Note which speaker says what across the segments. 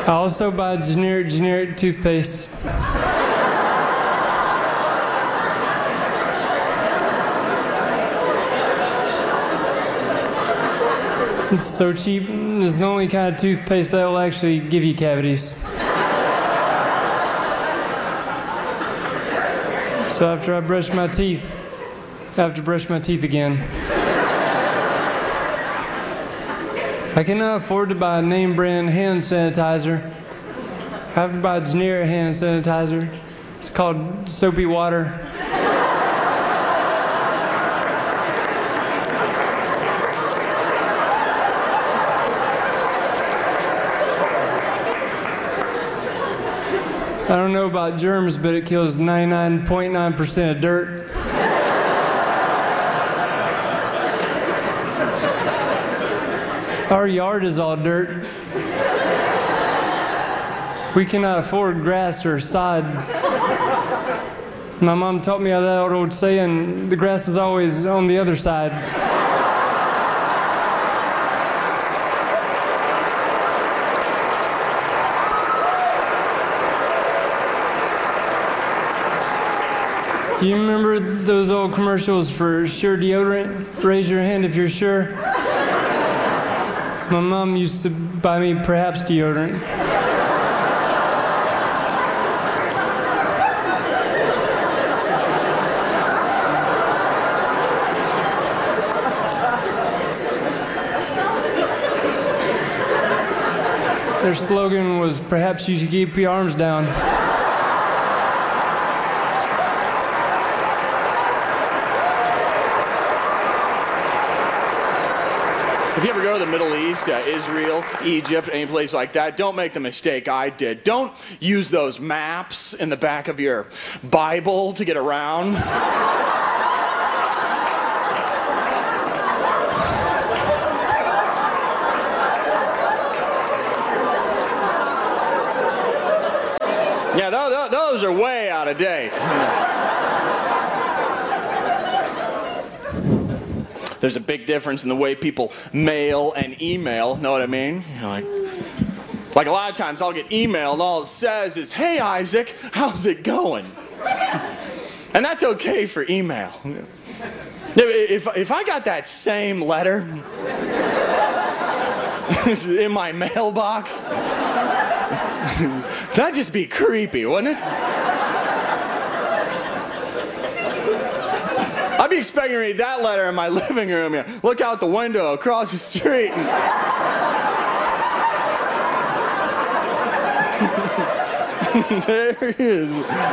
Speaker 1: I also buy generic toothpaste. It's so cheap. It's the only kind of toothpaste that will actually give you cavities. So after I brush my teeth, I have to brush my teeth again. I cannot afford to buy a name brand hand sanitizer. I have to buy generic hand sanitizer. It's called soapy water. I don't know about germs, but it kills 99.9% of dirt. Our yard is all dirt. We cannot afford grass or sod. My mom taught me that old saying, the grass is always on the other side. Do you remember those old commercials for Sure deodorant? Raise your hand if you're sure. My mom used to buy me Perhaps deodorant. Their slogan was, perhaps you should keep your arms down.
Speaker 2: If you ever go to the Middle East, Israel, Egypt, any place like that, don't make the mistake I did. Don't use those maps in the back of your Bible to get around. Yeah, those are way out of date. There's a big difference in the way people mail and email, know what I mean? You know, like a lot of times I'll get email and all it says is, hey Isaac, how's it going? And that's okay for email. If I got that same letter in my mailbox, that'd just be creepy, wouldn't it? I'd be expecting to read that letter in my living room here. Look out the window across the street. There he is.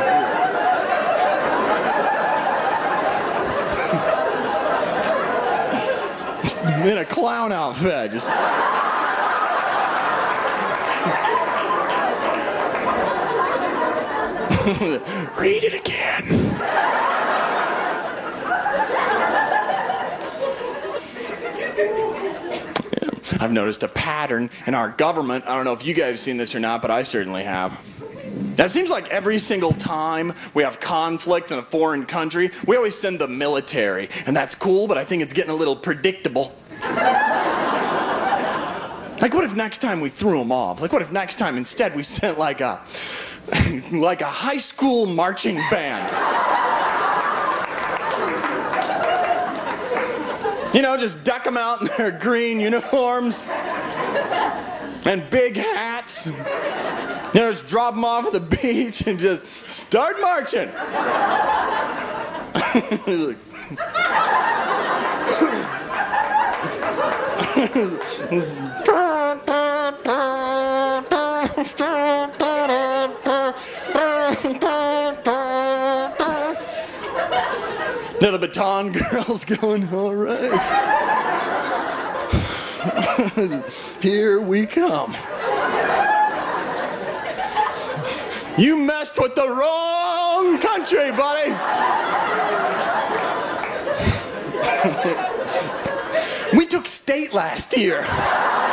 Speaker 2: In a clown outfit. Just. Read it again. I've noticed a pattern in our government. I don't know if you guys have seen this or not, but I certainly have. Now, it seems like every single time we have conflict in a foreign country, we always send the military. And that's cool, but I think it's getting a little predictable. Like, what if next time we threw them off? Like, what if next time instead we sent like a high school marching band? You know, just deck them out in their green uniforms and big hats. You know, just drop them off at the beach and just start marching. Now the baton girl's going, all right. Here we come. You messed with the wrong country, buddy. We took state last year.